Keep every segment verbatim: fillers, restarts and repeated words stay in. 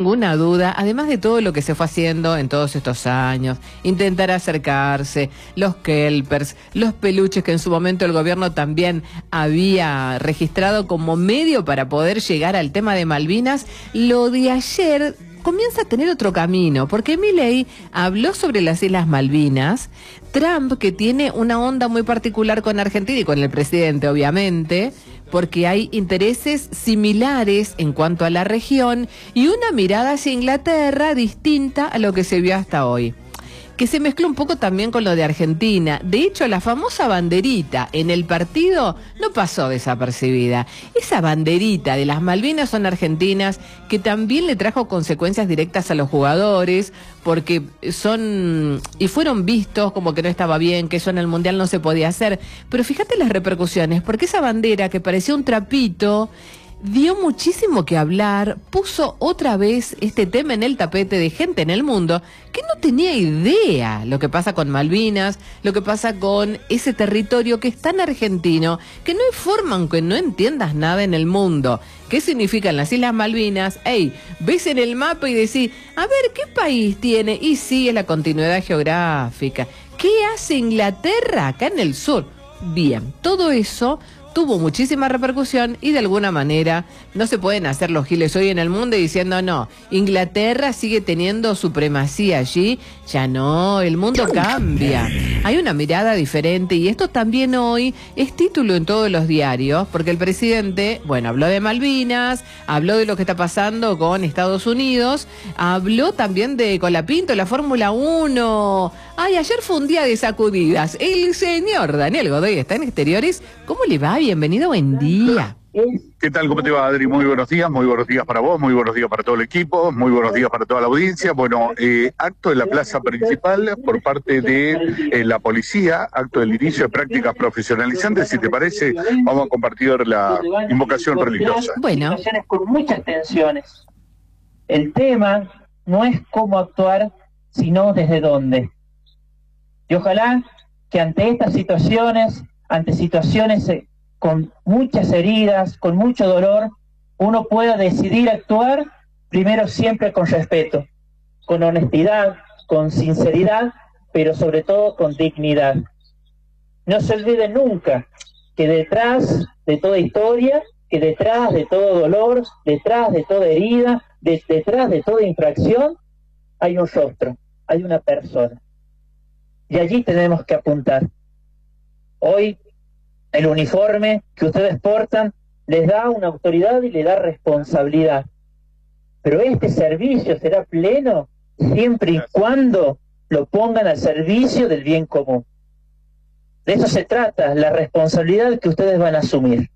ninguna duda, además de todo lo que se fue haciendo en todos estos años, intentar acercarse, los kelpers, los peluches que en su momento el gobierno también había registrado como medio para poder llegar al tema de Malvinas, lo de ayer comienza a tener otro camino, porque Milei habló sobre las Islas Malvinas, Trump, que tiene una onda muy particular con Argentina y con el presidente, obviamente, porque hay intereses similares en cuanto a la región y una mirada hacia Inglaterra distinta a lo que se vio hasta hoy, que se mezcla un poco también con lo de Argentina. De hecho, la famosa banderita en el partido no pasó desapercibida. Esa banderita de las Malvinas son argentinas, que también le trajo consecuencias directas a los jugadores, porque son y fueron vistos como que no estaba bien, que eso en el Mundial no se podía hacer. Pero fíjate las repercusiones, porque esa bandera que parecía un trapito dio muchísimo que hablar, puso otra vez este tema en el tapete de gente en el mundo que no tenía idea lo que pasa con Malvinas, lo que pasa con ese territorio que es tan argentino, que no hay forma, aunque no entiendas nada en el mundo, qué significan las Islas Malvinas. Ey, ves en el mapa y decís, a ver, ¿qué país tiene? Y sí, es la continuidad geográfica. ¿Qué hace Inglaterra acá en el sur? Bien, todo eso tuvo muchísima repercusión y de alguna manera no se pueden hacer los giles hoy en el mundo diciendo no, Inglaterra sigue teniendo supremacía allí, ya no, el mundo cambia. Hay una mirada diferente y esto también hoy es título en todos los diarios, porque el presidente, bueno, habló de Malvinas, habló de lo que está pasando con Estados Unidos, habló también de Colapinto, la Fórmula uno. Ay, ayer fue un día de sacudidas. El señor Daniel Godoy está en Exteriores. ¿Cómo le va? Bienvenido, buen día. ¿Qué tal? ¿Cómo te va, Adri? Muy buenos días, muy buenos días para vos, muy buenos días para todo el equipo, muy buenos días para toda la audiencia. Bueno, eh, acto en la plaza principal por parte de eh, la policía, acto del inicio de prácticas profesionalizantes. Si te parece, vamos a compartir la invocación religiosa. Bueno. Con muchas tensiones. El tema no es cómo actuar, sino desde dónde. Y ojalá que ante estas situaciones, ante situaciones eh, con muchas heridas, con mucho dolor, uno pueda decidir actuar primero siempre con respeto, con honestidad, con sinceridad, pero sobre todo con dignidad. No se olvide nunca que detrás de toda historia, que detrás de todo dolor, detrás de toda herida, de, detrás de toda infracción, hay un rostro, hay una persona. Y allí tenemos que apuntar. Hoy el uniforme que ustedes portan les da una autoridad y les da responsabilidad. Pero este servicio será pleno siempre y cuando lo pongan al servicio del bien común. De eso se trata, la responsabilidad que ustedes van a asumir.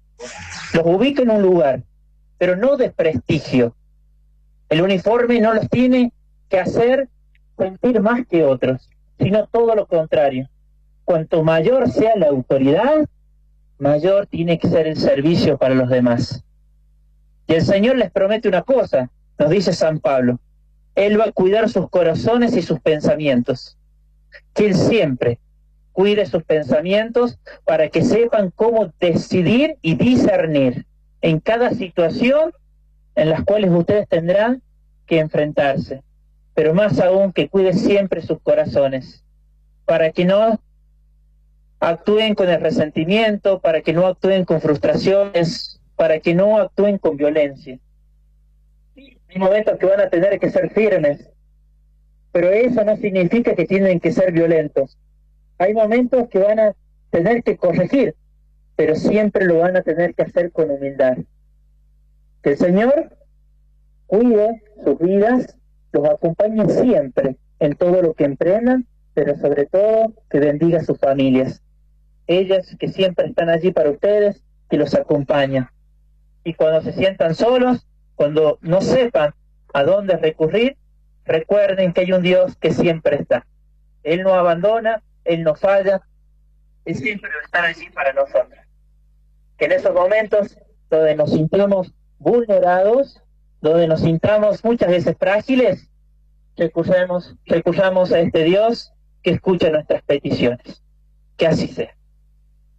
Los ubico en un lugar, pero no de prestigio. El uniforme no los tiene que hacer sentir más que otros, sino todo lo contrario. Cuanto mayor sea la autoridad, mayor tiene que ser el servicio para los demás. Y el Señor les promete una cosa, nos dice San Pablo, Él va a cuidar sus corazones y sus pensamientos. Que Él siempre cuide sus pensamientos para que sepan cómo decidir y discernir en cada situación en las cuales ustedes tendrán que enfrentarse. Pero más aún que cuide siempre sus corazones, para que no actúen con el resentimiento, para que no actúen con frustraciones, para que no actúen con violencia. Hay momentos que van a tener que ser firmes, pero eso no significa que tienen que ser violentos. Hay momentos que van a tener que corregir, pero siempre lo van a tener que hacer con humildad. Que el Señor cuide sus vidas, los acompañe siempre en todo lo que emprendan, pero sobre todo que bendiga a sus familias. Ellas que siempre están allí para ustedes, que los acompañan. Y cuando se sientan solos, cuando no sepan a dónde recurrir, recuerden que hay un Dios que siempre está. Él no abandona, Él no falla, Él siempre va a estar allí para nosotros. Que en esos momentos donde nos sintamos vulnerados, donde nos sintamos muchas veces frágiles, recurramos, recurramos a este Dios que escucha nuestras peticiones. Que así sea.